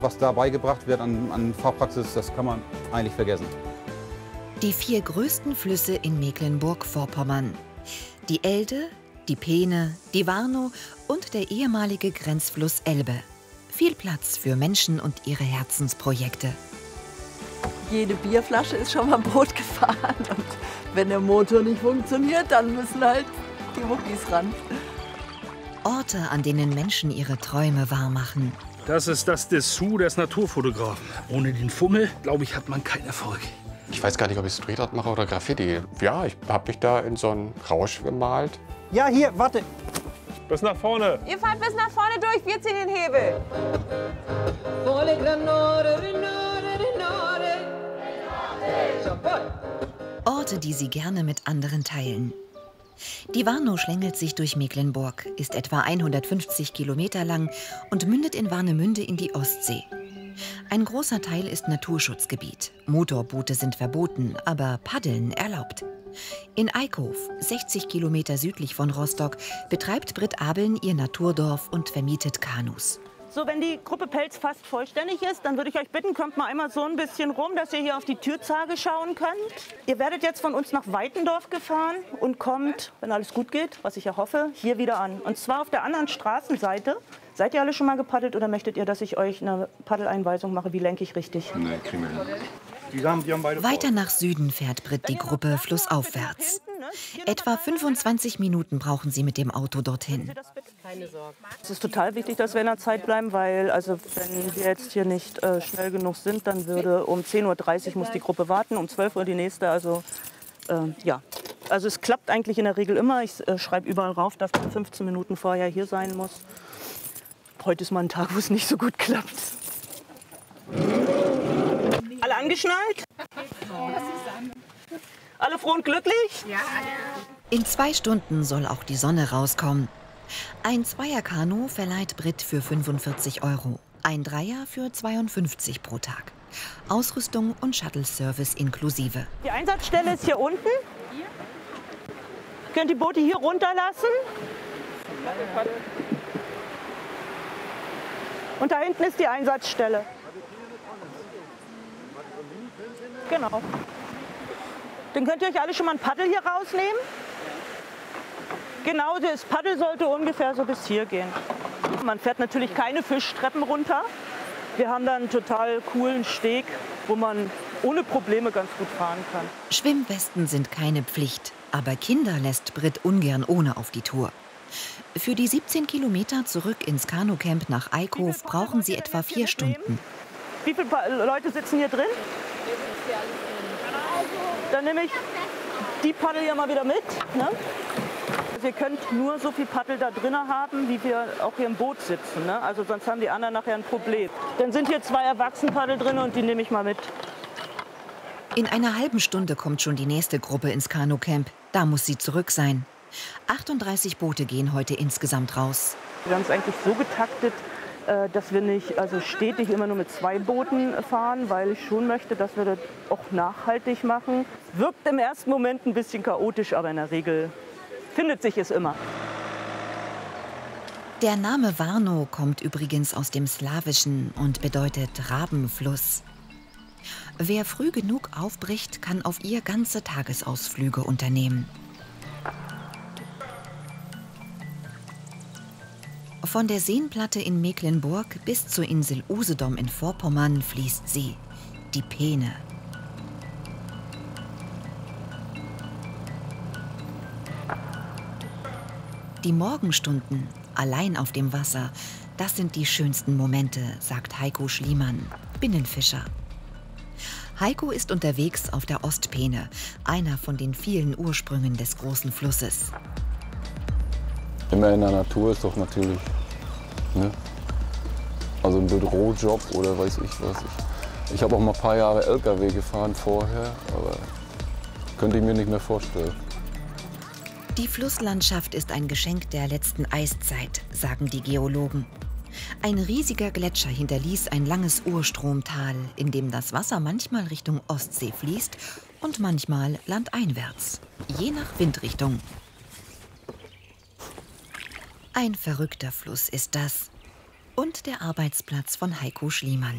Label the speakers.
Speaker 1: Was da beigebracht wird an Fachpraxis, das kann man eigentlich vergessen.
Speaker 2: Die 4 größten Flüsse in Mecklenburg-Vorpommern. Die Elde, die Peene, die Warnow und der ehemalige Grenzfluss Elbe. Viel Platz für Menschen und ihre Herzensprojekte.
Speaker 3: Jede Bierflasche ist schon mal Boot gefahren. Und wenn der Motor nicht funktioniert, dann müssen halt die Muckis ran.
Speaker 2: Orte, an denen Menschen ihre Träume wahrmachen.
Speaker 4: Das ist das Dessous des Naturfotografen. Ohne den Fummel, glaube ich, hat man keinen Erfolg.
Speaker 5: Ich weiß gar nicht, ob ich Street Art mache oder Graffiti. Ja, ich habe mich da in so einen Rausch gemalt.
Speaker 6: Ja, hier, warte.
Speaker 7: Bis nach vorne.
Speaker 8: Ihr fahrt bis nach vorne durch, wir ziehen den Hebel.
Speaker 2: Orte, die sie gerne mit anderen teilen. Die Warnow schlängelt sich durch Mecklenburg, ist etwa 150 Kilometer lang und mündet in Warnemünde in die Ostsee. Ein großer Teil ist Naturschutzgebiet. Motorboote sind verboten, aber Paddeln erlaubt. In Eickhof, 60 Kilometer südlich von Rostock, betreibt Britt Abeln ihr Naturdorf und vermietet Kanus.
Speaker 9: So, wenn die Gruppe Pelz fast vollständig ist, dann würde ich euch bitten, kommt mal einmal so ein bisschen rum, dass ihr hier auf die Türzage schauen könnt. Ihr werdet jetzt von uns nach Weitendorf gefahren und kommt, wenn alles gut geht, was ich ja hoffe, hier wieder an. Und zwar auf der anderen Straßenseite. Seid ihr alle schon mal gepaddelt oder möchtet ihr, dass ich euch eine Paddeleinweisung mache? Wie lenke ich richtig?
Speaker 5: Nee, kriegen wir hin.
Speaker 7: Die haben beide
Speaker 2: Weiter nach Süden fährt Britt die Gruppe flussaufwärts. Etwa 25 Minuten brauchen sie mit dem Auto dorthin.
Speaker 9: Es ist total wichtig, dass wir in der Zeit bleiben, weil also wenn wir jetzt hier nicht schnell genug sind, dann würde um 10:30 Uhr muss die Gruppe warten, um 12 Uhr die nächste. Also ja, also es klappt eigentlich in der Regel immer. Ich schreibe überall rauf, dass man 15 Minuten vorher hier sein muss. Heute ist mal ein Tag, wo es nicht so gut klappt. Alle angeschnallt? Alle froh und glücklich? Ja.
Speaker 2: In 2 Stunden soll auch die Sonne rauskommen. Ein Zweierkanu verleiht Britt für 45 €, ein Dreier für 52 pro Tag. Ausrüstung und Shuttle-Service inklusive.
Speaker 9: Die Einsatzstelle ist hier unten. Ihr könnt die Boote hier runterlassen. Und da hinten ist die Einsatzstelle. Genau. Dann könnt ihr euch alle schon mal ein Paddel hier rausnehmen. Genau, das Paddel sollte ungefähr so bis hier gehen. Man fährt natürlich keine Fischtreppen runter. Wir haben da einen total coolen Steg, wo man ohne Probleme ganz gut fahren kann.
Speaker 2: Schwimmwesten sind keine Pflicht, aber Kinder lässt Britt ungern ohne auf die Tour. Für die 17 Kilometer zurück ins Kanucamp nach Eickhof brauchen sie etwa 4 Stunden.
Speaker 9: Wie viele Leute sitzen hier drin? Dann nehme ich die Paddel hier mal wieder mit. Ne? Also ihr könnt nur so viel Paddel da drin haben, wie wir auch hier im Boot sitzen. Ne? Also sonst haben die anderen nachher ein Problem. Dann sind hier 2 Erwachsenenpaddel drin und die nehme ich mal mit.
Speaker 2: In einer halben Stunde kommt schon die nächste Gruppe ins Kanucamp. Da muss sie zurück sein. 38 Boote gehen heute insgesamt raus.
Speaker 9: Wir haben es eigentlich so getaktet, dass wir nicht stetig immer nur mit 2 Booten fahren, weil ich schon möchte, dass wir das auch nachhaltig machen. Wirkt im ersten Moment ein bisschen chaotisch, aber in der Regel findet sich es immer.
Speaker 2: Der Name Warnow kommt übrigens aus dem Slawischen und bedeutet Rabenfluss. Wer früh genug aufbricht, kann auf ihr ganze Tagesausflüge unternehmen. Von der Seenplatte in Mecklenburg bis zur Insel Usedom in Vorpommern fließt sie, die Peene. Die Morgenstunden, allein auf dem Wasser, das sind die schönsten Momente, sagt Heiko Schliemann, Binnenfischer. Heiko ist unterwegs auf der Ostpeene, einer von den vielen Ursprüngen des großen Flusses.
Speaker 5: Immer in der Natur ist doch natürlich, ne? Also ein Bürojob oder weiß ich was. Ich habe auch mal ein paar Jahre LKW gefahren vorher, aber könnte ich mir nicht mehr vorstellen.
Speaker 2: Die Flusslandschaft ist ein Geschenk der letzten Eiszeit, sagen die Geologen. Ein riesiger Gletscher hinterließ ein langes Urstromtal, in dem das Wasser manchmal Richtung Ostsee fließt und manchmal landeinwärts, je nach Windrichtung. Ein verrückter Fluss ist das. Und der Arbeitsplatz von Heiko Schliemann.